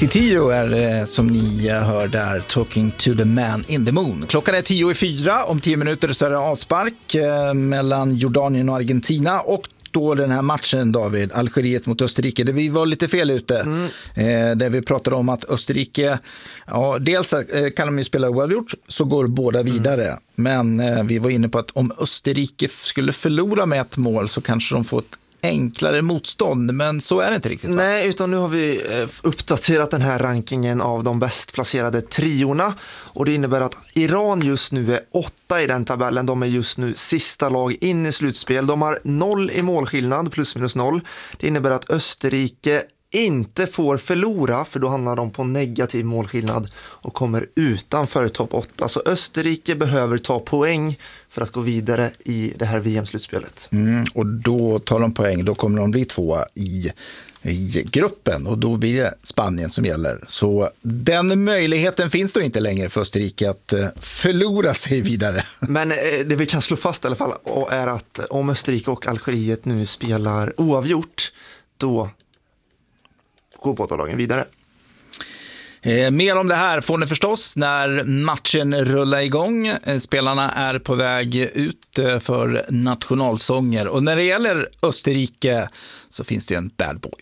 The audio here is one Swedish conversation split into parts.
10 är det som ni hör där, Talking to the Man in the Moon. Klockan är 10:04, om 10 minuter så är det avspark mellan Jordanien och Argentina och då den här matchen, David, Algeriet mot Österrike, där vi var lite fel ute. Där vi pratade om att Österrike, ja, dels kan de ju spela oavgjort, så går båda vidare. Men vi var inne på att om Österrike skulle förlora med ett mål så kanske de får ett enklare motstånd, men så är det inte riktigt. Nej, utan nu har vi uppdaterat den här rankingen av de bäst placerade triorna, och det innebär att Iran just nu är 8 i den tabellen. De är just nu sista lag in i slutspel. De har 0 i målskillnad, plus minus 0. Det innebär att Österrike inte får förlora, för då hamnar de på negativ målskillnad och kommer utanför topp 8. Så Österrike behöver ta poäng för att gå vidare i det här VM-slutspelet. Och då tar de poäng, då kommer de bli 2 i gruppen, och då blir det Spanien som gäller. Så den möjligheten finns då inte längre för Österrike att förlora sig vidare. Men det vi kan slå fast i alla fall är att om Österrike och Algeriet nu spelar oavgjort, då går båda lagen vidare. Mer om det här får ni förstås när matchen rullar igång. Spelarna är på väg ut för nationalsånger. Och när det gäller Österrike så finns det en bad boy.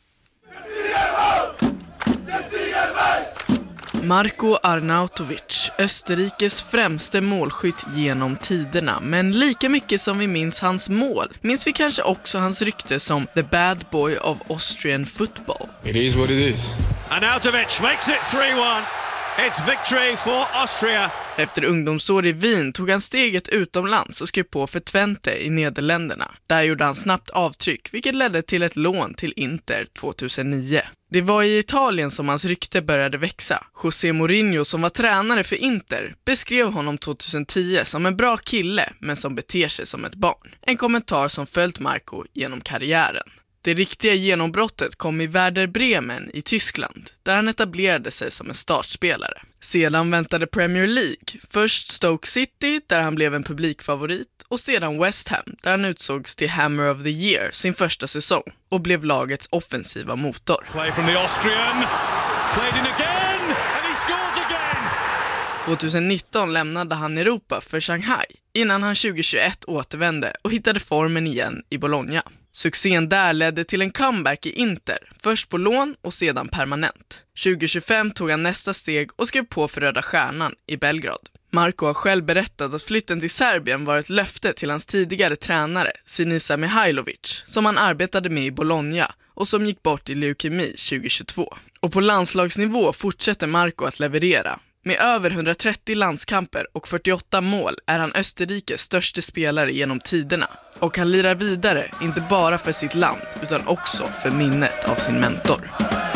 Marko Arnautovic, Österrikes främste målskytt genom tiderna. Men lika mycket som vi minns hans mål, minns vi kanske också hans rykte som the bad boy of Austrian football. It is what it is. Arnautovic makes it 3-1. It's victory for Austria. Efter ungdomsår i Wien tog han steget utomlands och skrev på för Twente i Nederländerna. Där gjorde han snabbt avtryck, vilket ledde till ett lån till Inter 2009. Det var i Italien som hans rykte började växa. José Mourinho, som var tränare för Inter, beskrev honom 2010 som en bra kille men som beter sig som ett barn. En kommentar som följt Marko genom karriären. Det riktiga genombrottet kom i Werder Bremen i Tyskland, där han etablerade sig som en startspelare. Sedan väntade Premier League, först Stoke City där han blev en publikfavorit, och sedan West Ham där han utsågs till Hammer of the Year sin första säsong och blev lagets offensiva motor. Play from the Austrian. Played in again and he scores again. 2019 lämnade han Europa för Shanghai innan han 2021 återvände och hittade formen igen i Bologna. Succén där ledde till en comeback i Inter, först på lån och sedan permanent. 2025 tog han nästa steg och skrev på för Röda Stjärnan i Belgrad. Marko har själv berättat att flytten till Serbien var ett löfte till hans tidigare tränare, Sinisa Mihajlovic, som han arbetade med i Bologna och som gick bort i leukemi 2022. Och på landslagsnivå fortsätter Marko att leverera. Med över 130 landskamper och 48 mål är han Österrikes största spelare genom tiderna. Och han lirar vidare, inte bara för sitt land utan också för minnet av sin mentor.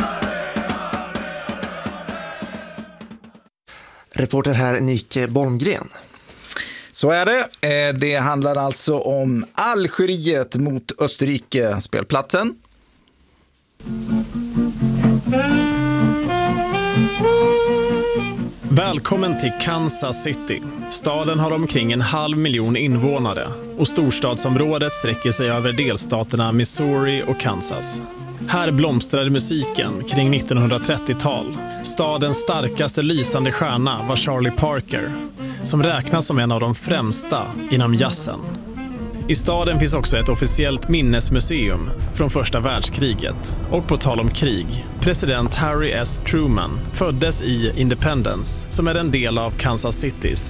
Reporter här Nike Bolmgren. Så är det. Det handlar alltså om Algeriet mot Österrike, spelplatsen. Välkommen till Kansas City. Staden har omkring 500 000 invånare och storstadsområdet sträcker sig över delstaterna Missouri och Kansas. Här blomstrade musiken kring 1930-tal. Stadens starkaste lysande stjärna var Charlie Parker, som räknas som en av de främsta inom jazzen. I staden finns också ett officiellt minnesmuseum från första världskriget. Och på tal om krig, president Harry S. Truman föddes i Independence, som är en del av Kansas Citys